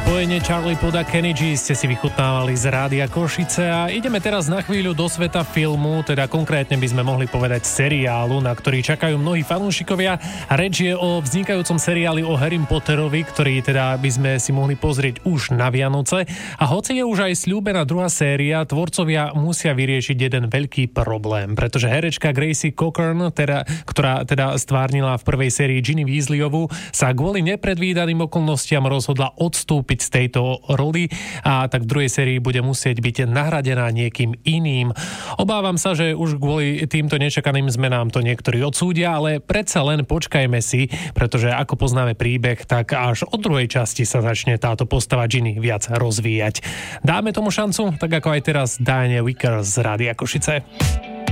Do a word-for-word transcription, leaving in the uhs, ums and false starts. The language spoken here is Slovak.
spojenie Charlie Puth a Kenny G ste si vychutnávali z Rádia Košice a ideme teraz na chvíľu do sveta filmu, teda konkrétne by sme mohli povedať seriálu, na ktorý čakajú mnohí fanúšikovia. Reč je o vznikajúcom seriáli o Harry Potterovi, ktorý teda by sme si mohli pozrieť už na Vianoce. A hoci je už aj sľúbená druhá séria, tvorcovia musia vyriešiť jeden veľký problém, pretože herečka Gracie Cockburn, teda, ktorá teda stvárnila v prvej sérii Ginny Weasleyovú, sa kvôli nepredvídaným okolnostiam rozhodla odstúpiť z tejto roli a tak v druhej sérii bude musieť byť nahradená niekým iným. Obávam sa, že už kvôli týmto nečakaným zmenám to niektorí odsúdia, ale predsa len počkajme si, pretože ako poznáme príbeh, tak až od druhej časti sa začne táto postava Ginny viac rozvíjať. Dáme tomu šancu, tak ako aj teraz Diane Wicker z Rádia Košice.